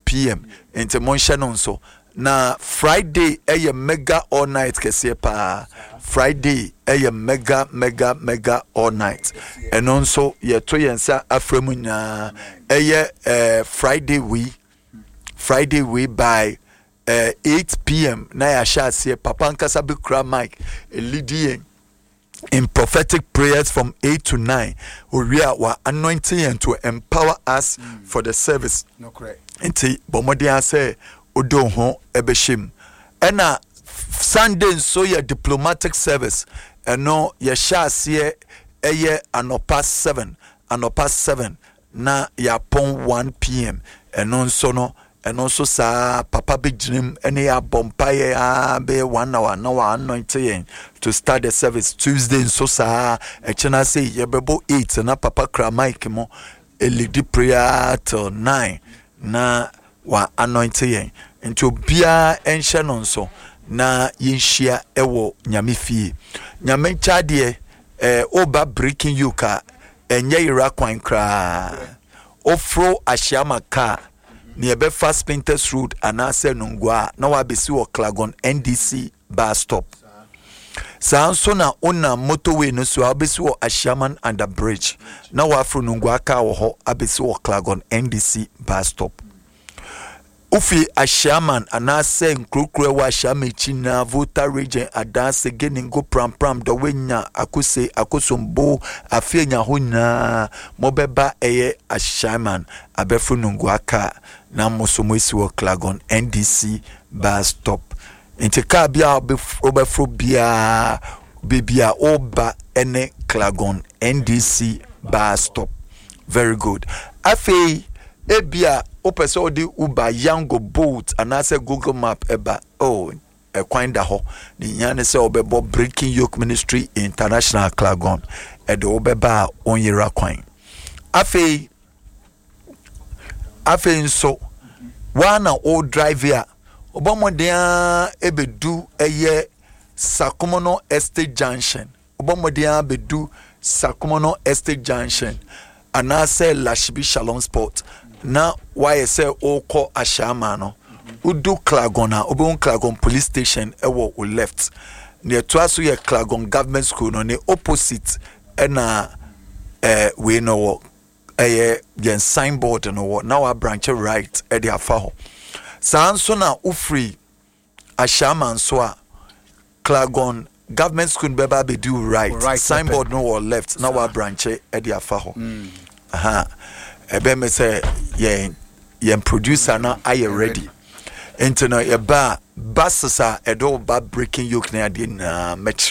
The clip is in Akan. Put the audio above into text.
p.m. into Monshanon so. Na Friday mega all night kese pa. Friday mega all night. And also ye to yensa afremu nya Friday we by 8 p.m. na ya sha se papa nkasa be kra mic leading in prophetic prayers from 8 to 9. We are anointing and to empower us for the service. No correct. Nti bomodi say odo ho ebeshim. Ena Sunday so your diplomatic service. Eno ye sha se eye anopa 7 na ya pon 1 p.m. Eno so no and also sa papa big dream any bompaye be 1 hour now anointing to start the service Tuesday so sa e chena say ye bebo 8 na papa kra mic mo e lead prayer till 9 na wa anointing into bia enhye no so na yenhia ewo nyame fie nyame chade oba breaking you ka enye ira kwan kra ofro ashiama ka near Belfast Painters Road and Ase Nungwa na wabesi wo Klagon NDC bus stop. Sanso na ona motorway no so abesi wo Ashaman under bridge. Na wafro Nungwa ka wo ho abesi wo Klagon NDC bus stop. Ufi Ashaman anase nkrokro wa Ashame China voter region adanse geningo pram do wenya akuse akosombo afenya honya mobeba eye Ashaman abefro Nungwa ka na mosomoisi wo Klagon NDC bus stop. Inte ka bia obefro bia bibia oba ene Klagon NDC bus stop. Very good. Afei ebia opese odi Uber Yango boat and I say Google map eba kwanda ho ni nyane se obebo breaking yoke ministry international Klagon e de obeba onyera kwan afei nso wana o driver obomodia ebedu eye Sakumono Estate Junction obomodia bedu Sakumono Estate Junction and I say Lashibi Shalom Sport na why say oko Ashama no udu Klagona obon Klagon police station ewo o left near to aso ye Klagon government school no ne opposite na we no yen signboard no now a branch right e dey afa ho sanso na ufree Ashama so a Klagon government school beba be do right signboard no or left now a branch e dey afa ho ebe me say yen producer na are you ready into no eba basasa edo ba breaking yoke na ade na